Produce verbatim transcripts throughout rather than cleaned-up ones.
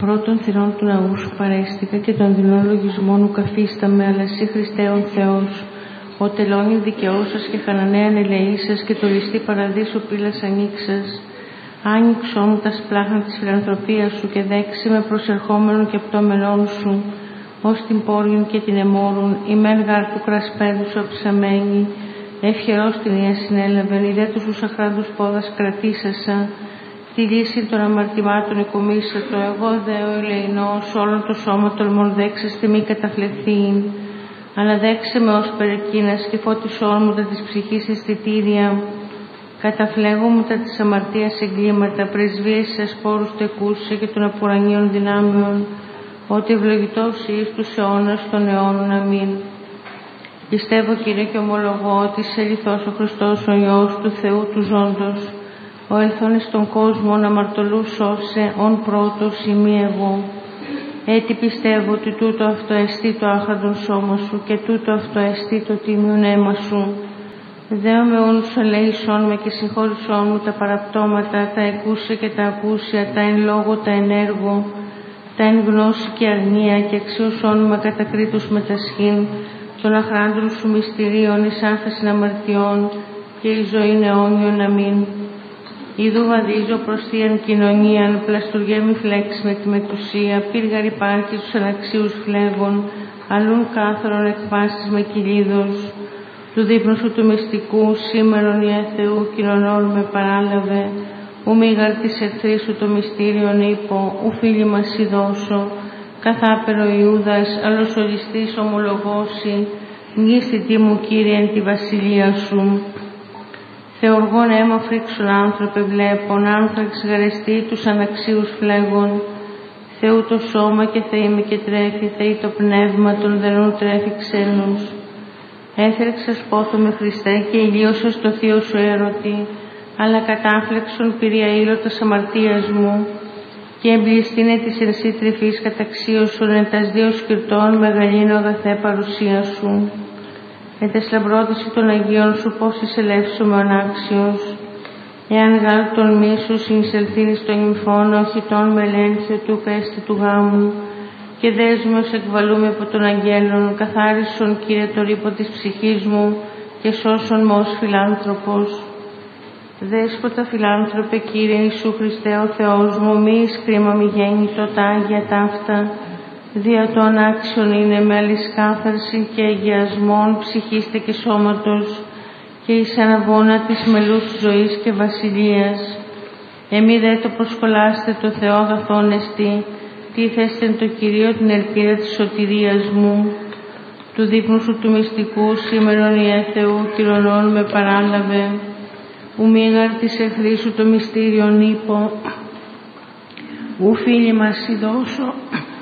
Πρώτων θυρών του ναού σου παρέστηκα και των δεινών λογισμών ου καφίσταμε, αλλά εσύ Χριστέον Θεός, ο τελώνη δικαιώσας και χανανέαν ελεήσας και το ληστή παραδείσου πύλας ανοίξας. Άνοιξό μου τα σπλάχνα της φιλανθρωπίας σου και δέξει με προσερχόμενων και πτώμενών σου, ως την πόριον και την εμόρουν, η μεν γάρ του κρασπέδου σου αψαμένη, ευχερός την Ία συνέλαβεν, ιδέ τους ους αχράντους πόδας κρατήσασα, τη λύση των αμαρτημάτων εκομίσατο, εγώ δε ο ελεηνός, όλον το σώμα τολμών δέξαστε μη καταφλεθήν, αλλά δέξε με ως περεκείνας και φώτισόν μου τα της ψυχής αισθητήρια, καταφλέγω μου τα της αμαρτίας εγκλήματα, πρεσβείες σε σπόρους τεκούσε και των απουρανίων δυνάμεων, ότι ευλογητός εις τους αιώνας των αιώνων. Αμήν. Πιστεύω, Κύριε, και ομολογώ ότι είσαι αληθώς ο Χριστός, ο Υιός του Θεού του ζώντος, ο ελθόν εις τον κόσμο να αμαρτωλούς σώσε, ον πρώτος ημί εγώ. Έτσι πιστεύω ότι τούτο αυτό εστί το άχραντον σώμα σου και τούτο αυτό εστί το τίμιον αίμα σου. Δέομαι όνους αλέησόν με και συγχώρησόν μου τα παραπτώματα, τα εκούσια και τα ακούσια, τα εν λόγω, τα εν έργο, τα εν γνώση και αρνία, και αξίωσόν με κατακρίτους με τα σχήν, των αχράντων σου μυστηρίων εις άφεσιν αμαρτιών και η ζωή αιώνιον. Αμήν. Ιδού βαδίζω προς θείαν κοινωνίαν, πλαστουργέ μη φλέξει με τη μετουσία, πύργαρ υπάρχει στους αναξίους φλέγων, αλλούν κάθαρον εκπάσεις με κυλίδος. Του δείπνου σου του μυστικού, σήμερον Ιε Θεού, κοινωνών με παράλαβε, ου μήγαρ της εχθρής σου το μυστήριον είπω, ου φίλοι μας ειδώσω, καθάπερο Ιούδας, αλλοσοριστής ομολογώσει, μνήσθητη μου Κύριε εν τη βασιλεία σου. Θεοργών αίμα φρίξον άνθρωπε βλέπων, άνθραξ γαρεστή τους αναξίους φλέγων, Θεού το σώμα και Θεή με και τρέφει, Θεή το πνεύμα των δενών τρέφει ξένους. Έθρεξας πόθο με Χριστέ και ηλίωσας το θείο σου έρωτη, αλλά κατάφλεξον πυρία ήλωτας αμαρτίας μου, και εμπληστήνε της εν σύ τρυφής καταξίωσον εν τας δύο σκυρτών μεγαλύνω αγαθέ παρουσία σου. Εν τες λαμπρότηση των Αγίων σου πώς εισελεύσω με ονάξιος, εάν γάλ τον μίσου συνεισελθύνει στο νυμφόνο, οχητών με ελέγχιο του πέστη του γάμου, και δέσμαι ως εκβαλούμε από τον Αγγέλων, καθάρισον Κύριε το ρήπο της ψυχής μου και σώσον με ως φιλάνθρωπος. Δέσποτα φιλάνθρωπε Κύριε Ιησού Χριστέ ο Θεός μου, μη εις κρίμα μη γέννητο τα Άγια ταύτα, δια το ανάξιον είναι με αλισκάθαρση και αγιασμόν ψυχήστε και σώματος, και εις αναβόνα της μελούς ζωής και βασιλείας. Εμεί δε το προσκολάστε το Θεό αγαθόν εστί, τίθεστε το Κυρίο την ελπίδα της σωτηρίας μου. Του δείπνου σου του μυστικού σήμερον Ιε Θεού κυρωνών με παράλαβε, ου μήγαρ της εχθρής σου το μυστήριον είπω, ου φίλοι μας ειδώσω,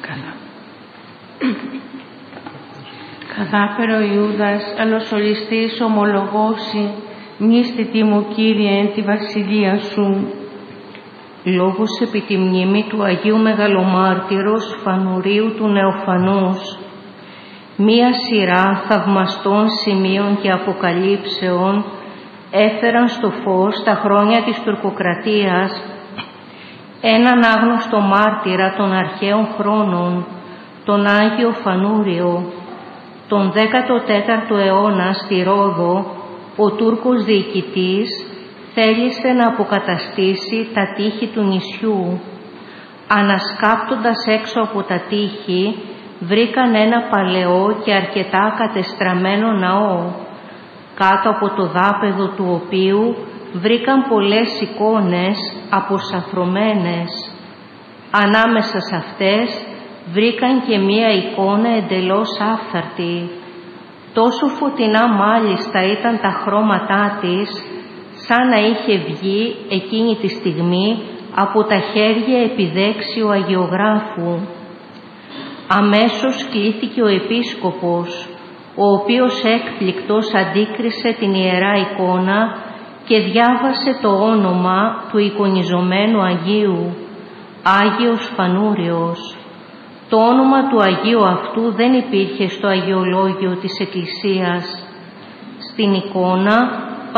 καθάπερο Ιούδας, αλλοσολιστής ομολογώσει, μνήσθητη μου Κύριε εν τη βασιλεία σου. Λόγος επί τη μνήμη του Αγίου Μεγαλομάρτυρος Φανουρίου του Νεοφανούς, μία σειρά θαυμαστών σημείων και αποκαλύψεων έφεραν στο φως τα χρόνια της τουρκοκρατίας έναν άγνωστο μάρτυρα των αρχαίων χρόνων, τον Άγιο Φανούριο. Τον δέκατο τέταρτο αιώνα στη Ρόδο, ο Τούρκος διοικητής θέλησε να αποκαταστήσει τα τείχη του νησιού. Ανασκάπτοντας έξω από τα τείχη, βρήκαν ένα παλαιό και αρκετά κατεστραμμένο ναό, κάτω από το δάπεδο του οποίου βρήκαν πολλές εικόνες αποσαφρωμένες. Ανάμεσα σε αυτές βρήκαν και μία εικόνα εντελώς άφθαρτη. Τόσο φωτεινά μάλιστα ήταν τα χρώματά της, σαν να είχε βγει εκείνη τη στιγμή από τα χέρια επιδέξιου αγιογράφου. Αμέσως κλήθηκε ο επίσκοπος, ο οποίος έκπληκτος αντίκρισε την ιερά εικόνα και διάβασε το όνομα του εικονιζομένου Αγίου, Άγιος Φανούριος. Το όνομα του Αγίου αυτού δεν υπήρχε στο Αγιολόγιο της Εκκλησίας. Στην εικόνα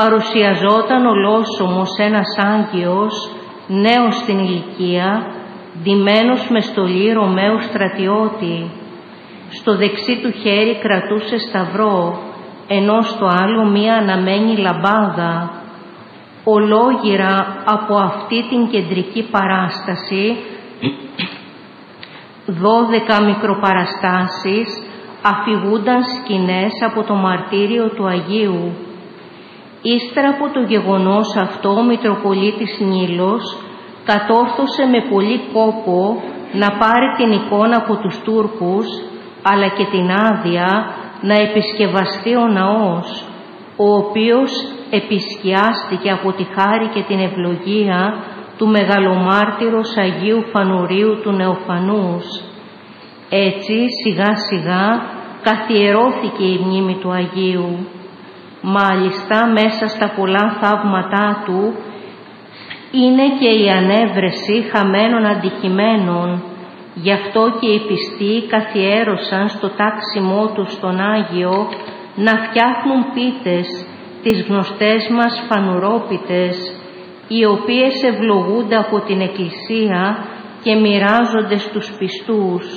παρουσιαζόταν ολόσωμος ένας Άγιος, νέος στην ηλικία, ντυμένος με στολή Ρωμαίου στρατιώτη. Στο δεξί του χέρι κρατούσε σταυρό, ενώ στο άλλο μία αναμένη λαμπάδα. Ολόγυρα από αυτή την κεντρική παράσταση, δώδεκα μικροπαραστάσεις αφηγούνταν σκηνές από το μαρτύριο του Αγίου. Ύστερα από το γεγονός αυτό, ο Μητροπολίτης Νίλος κατόρθωσε με πολύ κόπο να πάρει την εικόνα από τους Τούρκους, αλλά και την άδεια να επισκευαστεί ο ναός, ο οποίος επισκιάστηκε από τη χάρη και την ευλογία του μεγαλομάρτυρος Αγίου Φανουρίου του Νεοφανούς. Έτσι σιγά σιγά καθιερώθηκε η μνήμη του Αγίου. Μάλιστα μέσα στα πολλά θαύματά του είναι και η ανέβρεση χαμένων αντικειμένων. Γι' αυτό και οι πιστοί καθιέρωσαν στο τάξιμό τους στον Άγιο να φτιάχνουν πίτες, τις γνωστές μας φανουρόπιτες, οι οποίες ευλογούνται από την Εκκλησία και μοιράζονται στους πιστούς.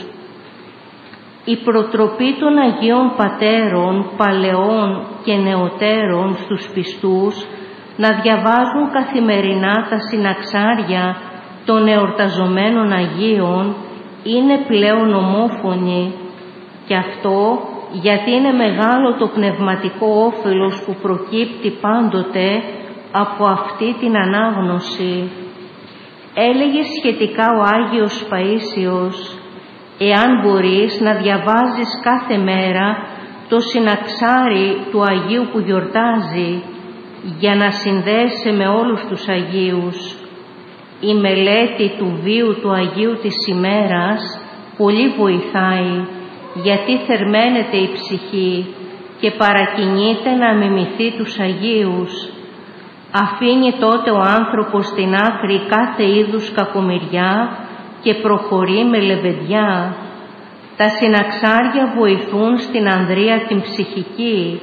Η προτροπή των Αγίων Πατέρων, Παλαιών και Νεωτέρων στους πιστούς να διαβάζουν καθημερινά τα συναξάρια των εορταζομένων Αγίων είναι πλέον ομόφωνη, και αυτό γιατί είναι μεγάλο το πνευματικό όφελος που προκύπτει πάντοτε από αυτή την ανάγνωση. Έλεγε σχετικά ο Άγιος Παΐσιος: «Εάν μπορείς να διαβάζεις κάθε μέρα το συναξάρι του Αγίου που γιορτάζει, για να συνδέεσαι με όλους τους Αγίους, η μελέτη του βίου του Αγίου της ημέρας πολύ βοηθάει, γιατί θερμαίνεται η ψυχή και παρακινείται να μιμηθεί τους Αγίους. Αφήνει τότε ο άνθρωπος στην άκρη κάθε είδους κακομοιριά και προχωρεί με λεβεντιά. Τα συναξάρια βοηθούν στην ανδρεία την ψυχική».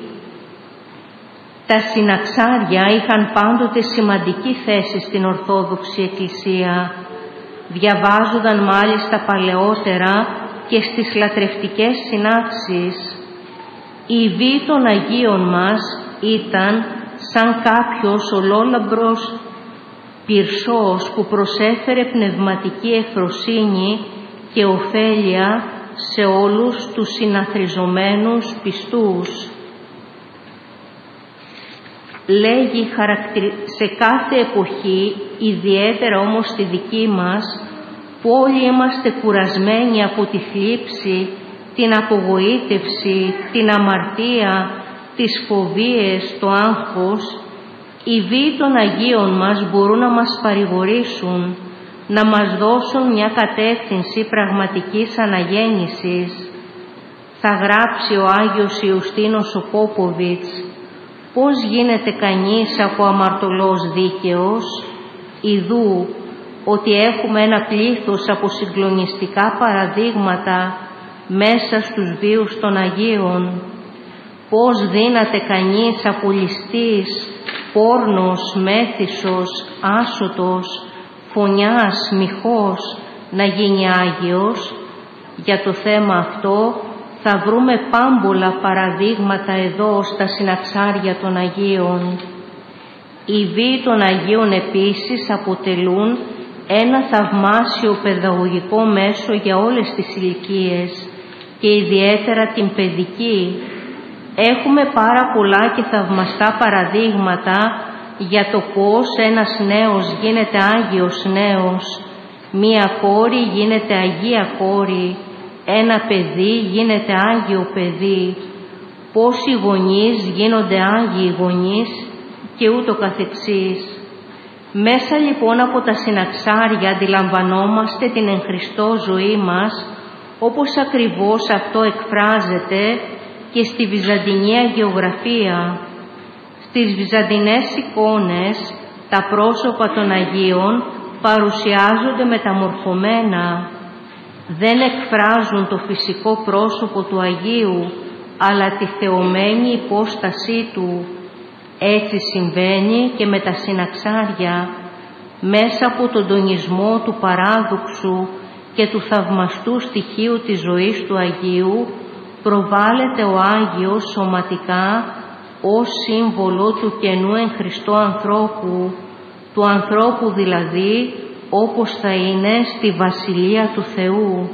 Τα συναξάρια είχαν πάντοτε σημαντική θέση στην Ορθόδοξη Εκκλησία. Διαβάζονταν μάλιστα παλαιότερα και στις λατρευτικές συνάξεις. Η βίη των Αγίων μας ήταν σαν κάποιος ολόλαμπρος πυρσός που προσέφερε πνευματική ευφροσύνη και ωφέλεια σε όλους τους συναθριζομένους πιστούς. Λέγει σε κάθε εποχή, ιδιαίτερα όμως στη δική μας, που όλοι είμαστε κουρασμένοι από τη θλίψη, την απογοήτευση, την αμαρτία, τις φοβίες, το άγχος, οι βίοι των Αγίων μας μπορούν να μας παρηγορήσουν, να μας δώσουν μια κατεύθυνση πραγματικής αναγέννησης. Θα γράψει ο Άγιος Ιουστίνος ο Πόποβιτς: «Πώς γίνεται κανείς από αμαρτωλός δίκαιος? Ιδού ότι έχουμε ένα πλήθος από συγκλονιστικά παραδείγματα μέσα στους βίους των Αγίων. Πώς δύναται κανείς από ληστής, πόρνος, μέθησος, άσωτος, φωνιάς, μοιχός να γίνει Άγιος? Για το θέμα αυτό θα βρούμε πάμπολα παραδείγματα εδώ στα συναξάρια των Αγίων. Οι βίοι των Αγίων επίσης αποτελούν ένα θαυμάσιο παιδαγωγικό μέσο για όλες τις ηλικίες και ιδιαίτερα την παιδική. Έχουμε πάρα πολλά και θαυμαστά παραδείγματα για το πώς ένας νέος γίνεται Άγιος νέος, μία κόρη γίνεται Αγία κόρη, ένα παιδί γίνεται Άγιο παιδί, πώς οι γονείς γίνονται Άγιοι γονείς και ούτω καθεξής. Μέσα λοιπόν από τα συναξάρια αντιλαμβανόμαστε την εν Χριστώ ζωή μας, όπως ακριβώς αυτό εκφράζεται και στη Βυζαντινή αγιογραφία. Στις βυζαντινές εικόνες τα πρόσωπα των Αγίων παρουσιάζονται μεταμορφωμένα. Δεν εκφράζουν το φυσικό πρόσωπο του Αγίου, αλλά τη θεωμένη υπόστασή του. Έτσι συμβαίνει και με τα συναξάρια. μέσα από τον τονισμό του παράδοξου και του θαυμαστού στοιχείου της ζωής του Αγίου, προβάλλεται ο Άγιος σωματικά ως σύμβολο του καινού εν Χριστώ ανθρώπου, του ανθρώπου δηλαδή όπως θα είναι στη Βασιλεία του Θεού.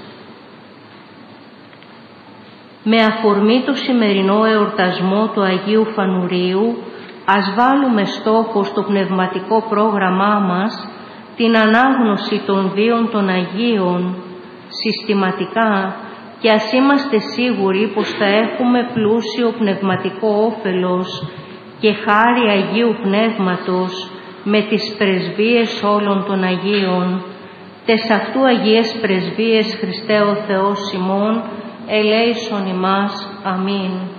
Με αφορμή το σημερινό εορτασμό του Αγίου Φανουρίου, ας βάλουμε στόχο στο πνευματικό πρόγραμμά μας την ανάγνωση των βίων των Αγίων συστηματικά και ας είμαστε σίγουροι πως θα έχουμε πλούσιο πνευματικό όφελος και χάρη Αγίου Πνεύματος με τις πρεσβείες όλων των Αγίων. Τες αυτού Αγίες πρεσβείες Χριστέ ο Θεός ημών, ελέησον ημάς. Αμήν.